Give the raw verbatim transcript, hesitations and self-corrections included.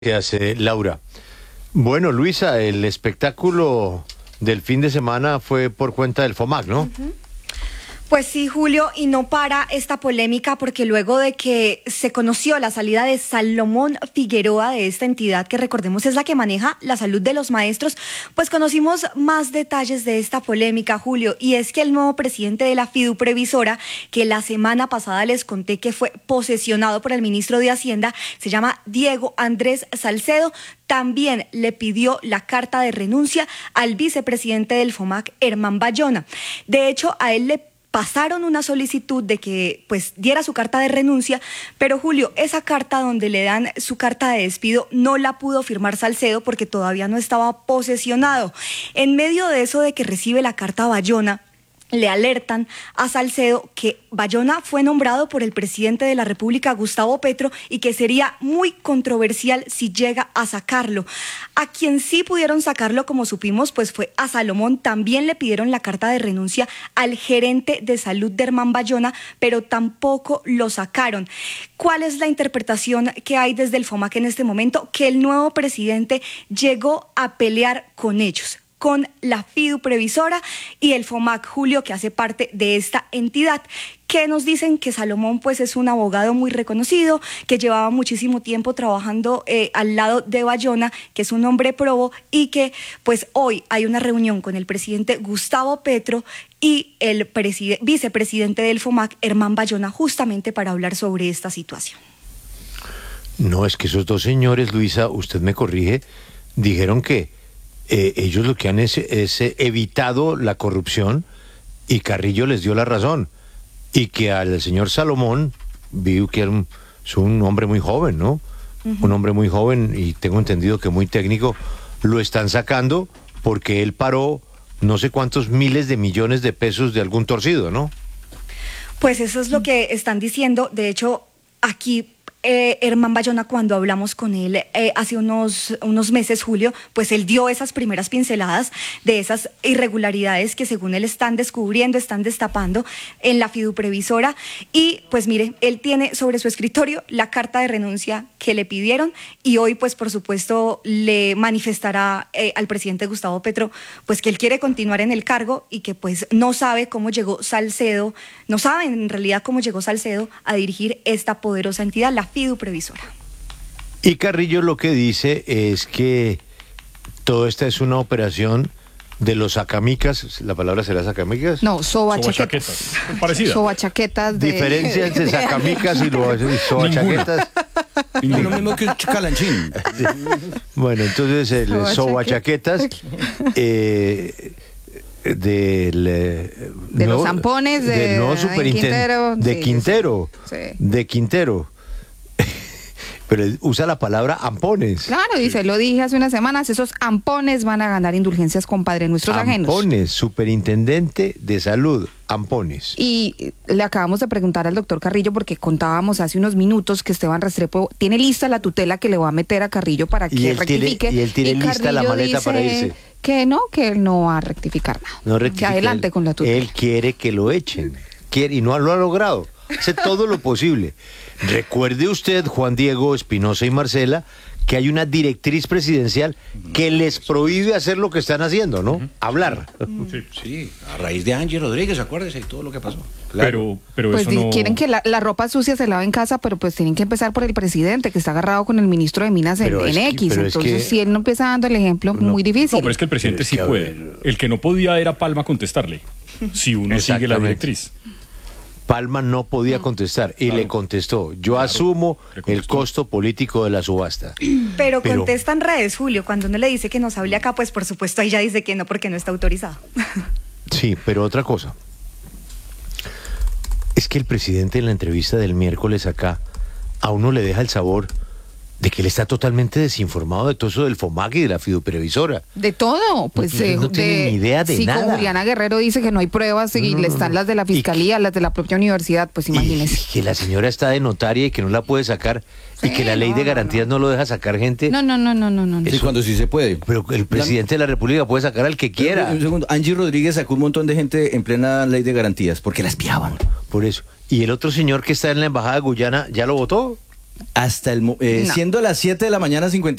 ¿Qué hace Laura? Bueno, Luisa, el espectáculo del fin de semana fue por cuenta del FOMAC, ¿no? Uh-huh. Pues sí, Julio, y no para esta polémica porque luego de que se conoció la salida de Salomón Figueroa de esta entidad, que recordemos es la que maneja la salud de los maestros, pues conocimos más detalles de esta polémica, Julio, y es que el nuevo presidente de la Fiduprevisora, que la semana pasada les conté que fue posesionado por el ministro de Hacienda, se llama Diego Andrés Salcedo, también le pidió la carta de renuncia al vicepresidente del FOMAC, Herman Bayona. De hecho, a él le pasaron una solicitud de que pues diera su carta de renuncia, pero Julio, esa carta donde le dan su carta de despido no la pudo firmar Salcedo porque todavía no estaba posesionado. En medio de eso de que recibe la carta Bayona, le alertan a Salcedo que Bayona fue nombrado por el presidente de la República, Gustavo Petro, y que sería muy controversial si llega a sacarlo. A quien sí pudieron sacarlo, como supimos, pues fue a Salomón. También le pidieron la carta de renuncia al gerente de salud de Herman Bayona, pero tampoco lo sacaron. ¿Cuál es la interpretación que hay desde el FOMAC en este momento? Que el nuevo presidente llegó a pelear con ellos, con la Fiduprevisora y el FOMAC, Julio, que hace parte de esta entidad, que nos dicen que Salomón pues es un abogado muy reconocido, que llevaba muchísimo tiempo trabajando eh, al lado de Bayona, que es un hombre probo, y que pues hoy hay una reunión con el presidente Gustavo Petro y el vicepresidente del FOMAC, Herman Bayona, justamente para hablar sobre esta situación. No, es que esos dos señores, Luisa, usted me corrige, dijeron que Eh, ellos lo que han es, es eh, evitado la corrupción y Carrillo les dio la razón, y que al señor Salomón, vi que era un, es un hombre muy joven, ¿no? Uh-huh. Un hombre muy joven y tengo entendido que muy técnico, lo están sacando porque él paró no sé cuántos miles de millones de pesos de algún torcido, ¿no? Pues eso es lo que están diciendo. De hecho, aquí Eh, Herman Bayona, cuando hablamos con él eh, hace unos, unos meses, Julio, pues él dio esas primeras pinceladas de esas irregularidades que según él están descubriendo, están destapando en la Fiduprevisora, y pues mire, él tiene sobre su escritorio la carta de renuncia que le pidieron, y hoy pues por supuesto le manifestará eh, al presidente Gustavo Petro pues que él quiere continuar en el cargo y que pues no sabe cómo llegó Salcedo, no saben en realidad cómo llegó Salcedo a dirigir esta poderosa entidad, la Fiduprevisora. Y Carrillo lo que dice es que todo esta es una operación de los sacamicas. ¿La palabra será sacamicas? No, sobachaquetas. Parecida. Sobachaquetas de... Diferencia entre sacamicas y, y sobachaquetas. Lo mismo que calanchín. Sí. Bueno, entonces el sobachaquetas eh, del eh, de no, los zampones de, de no Quintero, de sí, Quintero, sí. de Quintero. Pero usa la palabra ampones. Claro, dice, lo dije hace unas semanas, esos ampones van a ganar indulgencias con Padre Nuestros ajenos. Ampones, superintendente de salud, ampones. Y le acabamos de preguntar al doctor Carrillo, porque contábamos hace unos minutos que Esteban Restrepo tiene lista la tutela que le va a meter a Carrillo para que y él rectifique. Tiene, y él tiene y lista la maleta dice para irse. Que no, que él no va a rectificar nada. No rectifica, que adelante él, con la tutela. Él quiere que lo echen, quiere, y no lo ha logrado. Hace todo lo posible. Recuerde usted, Juan Diego, Espinosa y Marcela, que hay una directriz presidencial que les prohíbe hacer lo que están haciendo, ¿no? Hablar. Sí, sí, a raíz de Angie Rodríguez, acuérdese, y todo lo que pasó. Claro. Pero, pero pues eso no... quieren que la, la ropa sucia se lave en casa, pero pues tienen que empezar por el presidente, que está agarrado con el ministro de Minas en, en X. Que, Entonces, que... si él no empieza dando el ejemplo, no, muy difícil. No, pero es que el presidente sí puede. El que no podía era Palma contestarle, si uno sigue la directriz. Palma no podía contestar y claro. le contestó. Yo claro, asumo el costo político de la subasta. Pero, Pero contesta en redes, Julio, cuando uno le dice que nos hable acá, pues por supuesto ahí ya dice que no porque no está autorizado. Sí, pero otra cosa. Es que el presidente en la entrevista del miércoles acá a uno le deja el sabor de que él está totalmente desinformado de todo eso del FOMAC y de la Fiduprevisora. De todo, pues no, eh, no tiene de, ni idea de sí, nada. Como Juliana Guerrero dice que no hay pruebas y no, no, están no. las de la fiscalía, y, las de la propia universidad, pues imagínese. Y, y que la señora está de notaria y que no la puede sacar, sí, y que la ley no, de garantías no, no. no lo deja sacar gente. No, no, no, no, no, no. Sí, cuando sí se puede. Pero el presidente la... de la República puede sacar al que quiera. Pero, un segundo, Angie Rodríguez sacó un montón de gente en plena ley de garantías porque la espiaban. Por eso. Y el otro señor que está en la embajada de Guyana, ¿ya lo votó? Hasta el, mo- eh, No. siendo las siete de la mañana, cincuenta